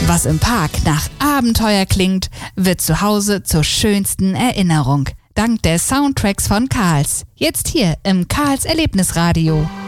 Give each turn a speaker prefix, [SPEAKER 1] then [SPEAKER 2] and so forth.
[SPEAKER 1] Was im Park nach Abenteuer klingt, wird zu Hause zur schönsten Erinnerung. Dank der Soundtracks von Karls. Jetzt hier im Karls Erlebnisradio.